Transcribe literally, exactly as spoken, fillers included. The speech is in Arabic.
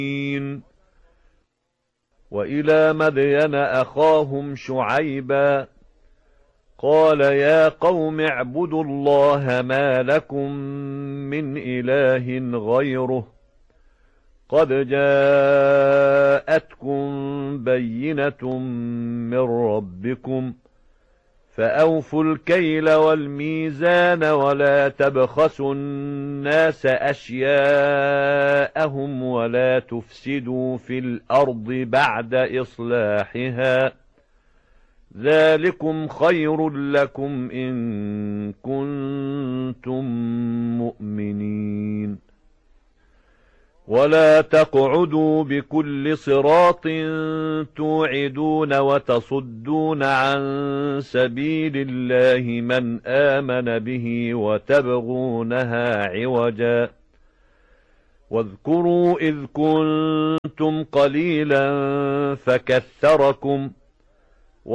وإلى مدين أخاهم شعيبا قال يا قوم اعبدوا الله ما لكم من إله غيره قد جاءتكم بينة من ربكم فأوفوا الكيل والميزان ولا تبخسوا الناس أشياءهم ولا تفسدوا في الأرض بعد إصلاحها ذلكم خير لكم إن كنتم مؤمنين ولا تقعدوا بكل صراط توعدون وتصدون عن سبيل الله من آمن به وتبغونها عوجا واذكروا إذ كنتم قليلا فكثركم